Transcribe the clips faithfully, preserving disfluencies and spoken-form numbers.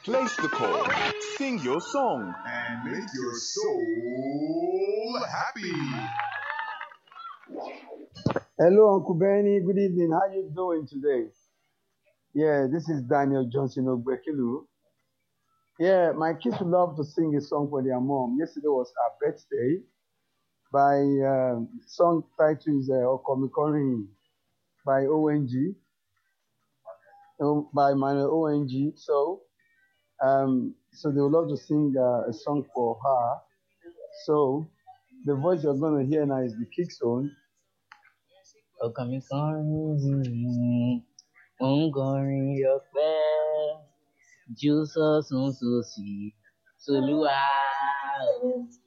Place the call. Sing your song. And make your soul happy. Hello, Uncle Benny. Good evening. How you doing today? Yeah, this is Daniel Johnson Ogbekilu. Yeah, my kids would love to sing a song for their mom. Yesterday was her birthday. By um, song title is uh, Okomikorin by O N G, um, by Manuel O N G. So, um, so they would love to sing uh, a song for her. So, the voice you're going to hear now is the kick zone. ọkàn mi kan rìn mò ń kọrin ọpẹ́ jù sọ́tùn sósì sólúwa o.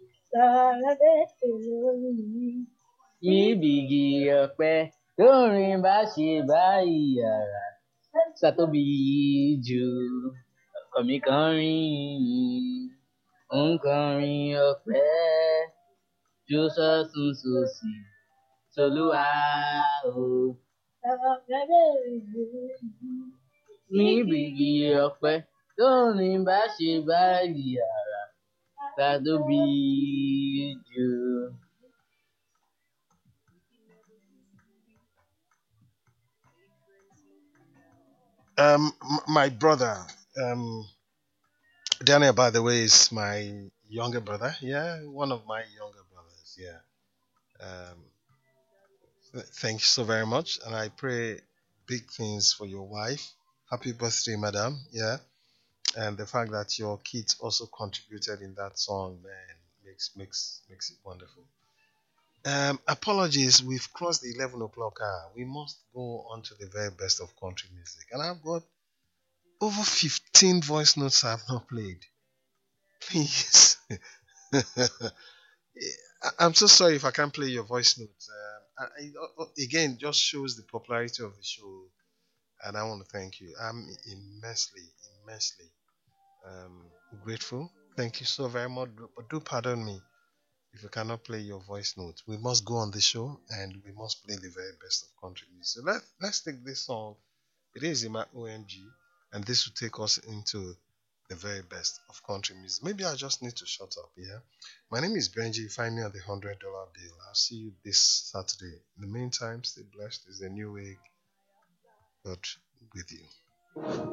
níbi igi ọpẹ́ tórin bá ṣe báyìí àrà ṣàtóbi jù ọkàn mi kan rìn mò ń kọrin ọpẹ́ jù sọ́tùn sósì sólúwa o. níbi igi ọpẹ́ tórin bá ṣe báyìí àrà ṣàtóbi jù. Um, m- my brother, um, Daniel, by the way, is my younger brother. Yeah, one of my younger brothers. Yeah. Um, th- thank you so very much, and I pray big things for your wife. Happy birthday, madam. Yeah, and the fact that your kids also contributed in that song, man, makes makes makes it wonderful. Um, apologies, we've crossed the eleven o'clock hour. We must go on to the very best of country music, and I've got over fifteen voice notes I've not played. Please. I- I'm so sorry if I can't play your voice notes. Um, I, I, again, just shows the popularity of the show, and I want to thank you. I'm immensely, immensely um, grateful. Thank you so very much. But do pardon me if you cannot play your voice notes. We must go on the show, and we must play the very best of country music. So let let's take this song. It is in my O M G, and this will take us into the very best of country music. Maybe I just need to shut up, yeah? My name is Benji. Find me on the one hundred dollar bill. I'll see you this Saturday. In the meantime, stay blessed. It's a new week. God with you.